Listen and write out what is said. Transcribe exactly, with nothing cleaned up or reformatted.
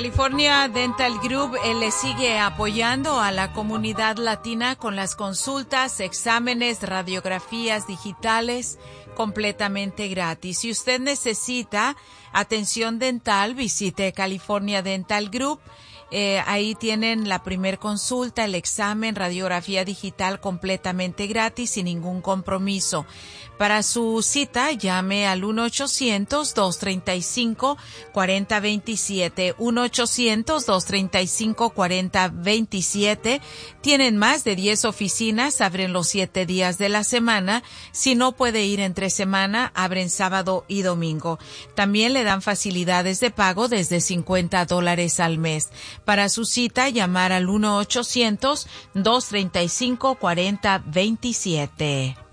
California Dental Group eh, le sigue apoyando a la comunidad latina con las consultas, exámenes, radiografías digitales completamente gratis. Si usted necesita atención dental, visite California Dental Group. Eh, ahí tienen la primer consulta, el examen, radiografía digital completamente gratis, sin ningún compromiso. Para su cita, llame al uno ochocientos, dos treinta y cinco, cuarenta veintisiete, uno ochocientos, dos treinta y cinco, cuarenta veintisiete. Tienen más de diez oficinas, abren los siete días de la semana. Si no puede ir entre semana, abren sábado y domingo. También le dan facilidades de pago desde cincuenta dólares al mes. Para su cita, llamar al uno ochocientos, dos treinta y cinco, cuarenta veintisiete.